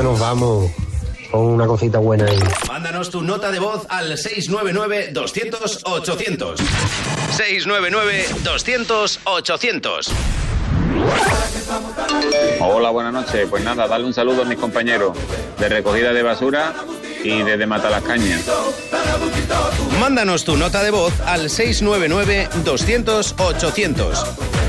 mañana nos vamos con una cosita buena ahí. Mándanos tu nota de voz al 699-200-800. 699-200-800. Hola, buenas noches. Pues nada, darle un saludo a mis compañeros de recogida de basura y de Matalascañas. Mándanos tu nota de voz al 699-200-800.